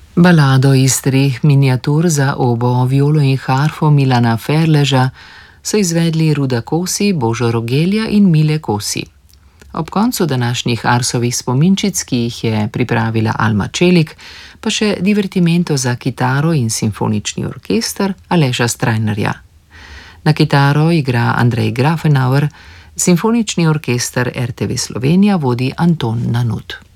Balado iz treh miniatur za oboe, violo in harfo Milana Ferleža so izvedli Ruda Kosi, Božo Rogelja in Mile Kosi. Ob koncu današnjih Arsovih spominčic, ki jih je pripravila Alma Čelik, pa še divertimento za kitaro in simfonični orkester Aleša Strajnarja. Na kitaro igra Andrej Grafenauer, simfonični orkester RTV Slovenija vodi Anton Nanut.